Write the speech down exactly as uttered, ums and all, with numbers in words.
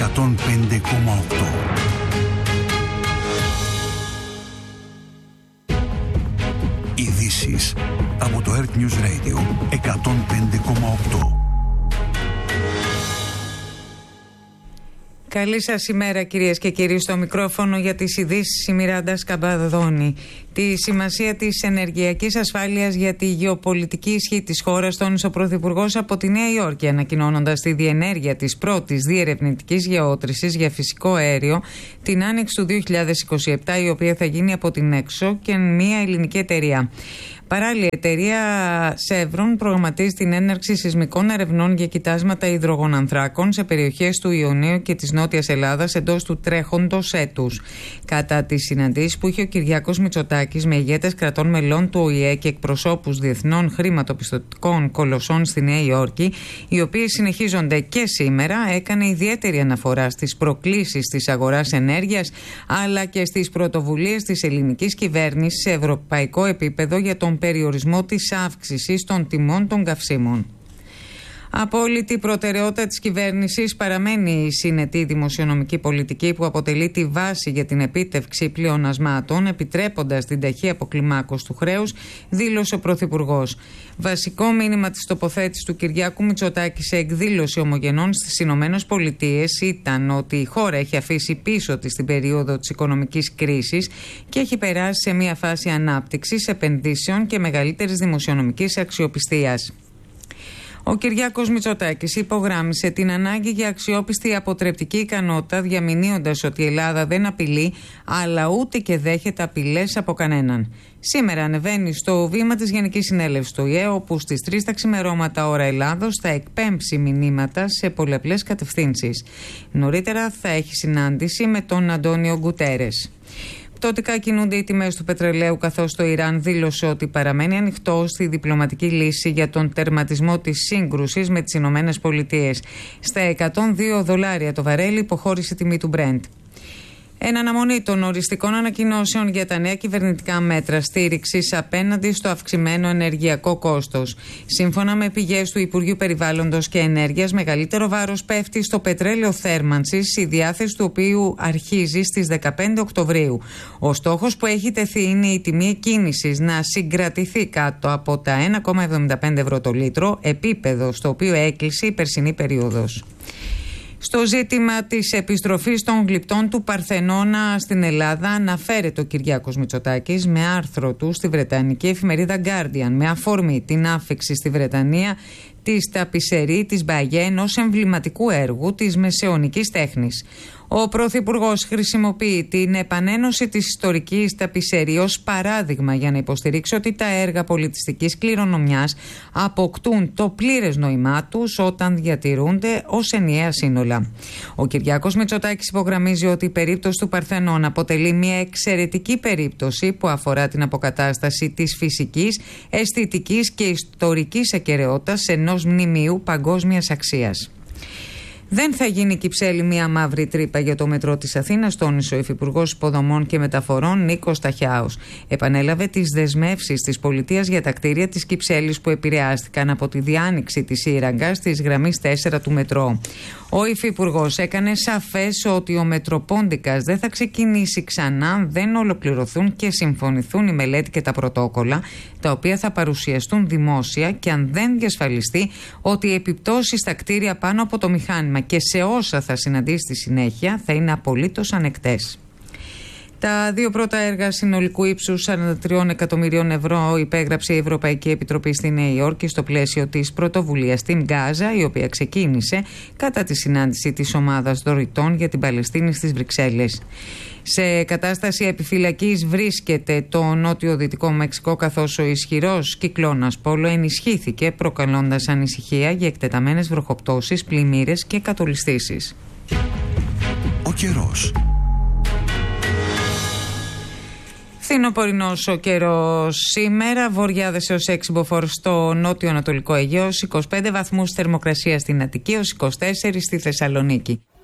εκατόν πέντε κόμμα οκτώ. Ειδήσεις από το Earth News Radio εκατόν πέντε κόμμα οκτώ. Καλή σας ημέρα, κυρίες και κύριοι. Στο μικρόφωνο για τις ειδήσεις η Μιράντα Σκαμπαδόνη. Τη σημασία της ενεργειακής ασφάλειας για τη γεωπολιτική ισχύ της χώρας τόνισε ο Πρωθυπουργός από τη Νέα Υόρκη, ανακοινώνοντας τη διενέργεια της πρώτης διερευνητικής γεώτρησης για φυσικό αέριο την άνοιξη του δύο χιλιάδες είκοσι επτά, η οποία θα γίνει από την Έξο και μια ελληνική εταιρεία. Παράλληλα, η εταιρεία Chevron προγραμματίζει την έναρξη σεισμικών ερευνών για κοιτάσματα υδρογονανθράκων σε περιοχές του Ιωνίου και της Νότιας Ελλάδας εντός του τρέχοντος έτους. Κατά τις συναντήσεις που είχε ο Κυριάκος Μητσοτάκης με ηγέτες κρατών μελών του Ο Η Ε και εκπροσώπους διεθνών χρηματοπιστωτικών κολοσσών στη Νέα Υόρκη, οι οποίες συνεχίζονται και σήμερα, έκανε ιδιαίτερη αναφορά στις προκλήσεις της αγοράς ενέργειας αλλά και στις πρωτοβουλίες της ελληνικής κυβέρνησης σε ευρωπαϊκό επίπεδο για τον περιορισμό της αύξησης των τιμών των καυσίμων. Απόλυτη προτεραιότητα της κυβέρνησης παραμένει η συνετή δημοσιονομική πολιτική που αποτελεί τη βάση για την επίτευξη πλεονασμάτων, επιτρέποντας την ταχύ αποκλιμάκωση του χρέους, δήλωσε ο Πρωθυπουργός. Βασικό μήνυμα της τοποθέτησης του Κυριάκου Μητσοτάκη σε εκδήλωση ομογενών στις Ηνωμένες Πολιτείες ήταν ότι η χώρα έχει αφήσει πίσω της την περίοδο της οικονομικής κρίσης και έχει περάσει σε μια φάση ανάπτυξης, επενδύσεων και μεγαλύτερης δημοσιονομικής αξιοπιστίας. Ο Κυριάκος Μητσοτάκης υπογράμμισε την ανάγκη για αξιόπιστη αποτρεπτική ικανότητα, διαμηνύοντας ότι η Ελλάδα δεν απειλεί, αλλά ούτε και δέχεται απειλές από κανέναν. Σήμερα ανεβαίνει στο βήμα της Γενικής Συνέλευσης του Ο Η Ε, όπου στις τρεις τα ξημερώματα ώρα Ελλάδος θα εκπέμψει μηνύματα σε πολλαπλές κατευθύνσεις. Νωρίτερα θα έχει συνάντηση με τον Αντώνιο Γκουτέρες. Πτωτικά κινούνται οι τιμές του πετρελαίου, καθώς το Ιράν δήλωσε ότι παραμένει ανοιχτό στη διπλωματική λύση για τον τερματισμό της σύγκρουσης με τις Ηνωμένες Πολιτείες. Στα εκατόν δύο δολάρια το βαρέλι υποχώρησε η τιμή του Brent. Εν αναμονή των οριστικών ανακοινώσεων για τα νέα κυβερνητικά μέτρα στήριξης απέναντι στο αυξημένο ενεργειακό κόστος. Σύμφωνα με πηγές του Υπουργείου Περιβάλλοντος και Ενέργειας, μεγαλύτερο βάρος πέφτει στο πετρέλαιο θέρμανσης, η διάθεση του οποίου αρχίζει στις δεκαπέντε Οκτωβρίου. Ο στόχος που έχει τεθεί είναι η τιμή εκκίνησης να συγκρατηθεί κάτω από τα ένα κόμμα εβδομήντα πέντε ευρώ το λίτρο, επίπεδο στο οποίο έκλεισε η περσινή περίοδος. Στο ζήτημα της επιστροφής των γλυπτών του Παρθενώνα στην Ελλάδα αναφέρεται ο Κυριάκος Μητσοτάκης με άρθρο του στη βρετανική εφημερίδα Guardian με αφορμή την άφιξη στη Βρετανία της ταπισερή της Μπαγιέ, ενός εμβληματικού έργου της μεσαιωνικής τέχνης. Ο Πρωθυπουργός χρησιμοποιεί την επανένωση της ιστορικής ταπισερή ως παράδειγμα για να υποστηρίξει ότι τα έργα πολιτιστικής κληρονομιάς αποκτούν το πλήρες νόημά τους όταν διατηρούνται ως ενιαία σύνολα. Ο Κυριάκος Μητσοτάκης υπογραμμίζει ότι η περίπτωση του Παρθενώνα αποτελεί μια εξαιρετική περίπτωση που αφορά την αποκατάσταση της φυσικής, αισθητικής και ιστορικής ακεραιότητας ενός μνημείου παγκόσμιας αξίας. Δεν θα γίνει Κυψέλη μια μαύρη τρύπα για το μετρό της Αθήνας, τόνισε ο Υφυπουργός Υποδομών και Μεταφορών Νίκος Ταχιάος. Επανέλαβε τις δεσμεύσεις της πολιτείας για τα κτίρια της Κυψέλης που επηρεάστηκαν από τη διάνοιξη της σύραγγας της γραμμής τέσσερα του μετρό. Ο Υφυπουργός έκανε σαφές ότι ο Μετροπόντικας δεν θα ξεκινήσει ξανά αν δεν ολοκληρωθούν και συμφωνηθούν η μελέτη και τα πρωτόκολλα, τα οποία θα παρουσιαστούν δημόσια, και αν δεν διασφαλιστεί ότι οι επιπτώσεις στα κτίρια πάνω από το μηχάνημα και σε όσα θα συναντήσει στη συνέχεια θα είναι απολύτως ανεκτές. Τα δύο πρώτα έργα συνολικού ύψους σαράντα τρία εκατομμυρίων ευρώ υπέγραψε η Ευρωπαϊκή Επιτροπή στη Νέα Υόρκη στο πλαίσιο της πρωτοβουλίας στην Γκάζα, η οποία ξεκίνησε κατά τη συνάντηση της ομάδας δωρητών για την Παλαιστίνη στις Βρυξέλλες. Σε κατάσταση επιφυλακής βρίσκεται το νότιο-δυτικό Μεξικό, καθώς ο ισχυρός κυκλώνας Πόλο ενισχύθηκε, προκαλώντας ανησυχία για εκτεταμένες βροχοπτώσεις, πλημμύρες και κατολιστήσεις. Ο καιρός. Φθινοπορεινός ο καιρός σήμερα, βοριάδες έως έξι μποφόρ στο νότιο-ανατολικό Αιγαίο, είκοσι πέντε βαθμούς θερμοκρασία στην Αττική, έως είκοσι τέσσερα στη Θεσσαλονίκη.